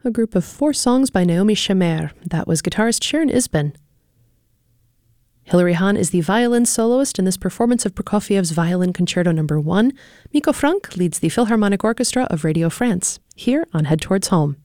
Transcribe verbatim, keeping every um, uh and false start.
A group of four songs by Naomi Shemer. That was guitarist Sharon Isbin. Hilary Hahn is the violin soloist in this performance of Prokofiev's Violin Concerto number one. Miko Frank leads the Philharmonic Orchestra of Radio France, here on Head Towards Home.